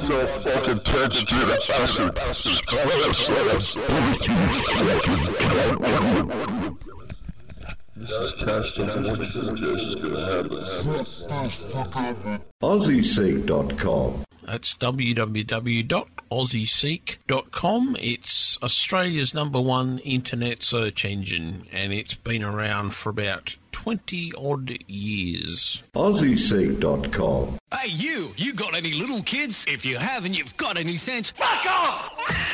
fucking touched you, that bastard. This cash doesn't want you to think it's going to happen. AussieSeek.com. That's www.aussieseek.com. It's Australia's #1 internet search engine, and it's been around for about 20-odd years. AussieSeek.com. Hey, you got any little kids? If you have and you've got any sense, fuck off!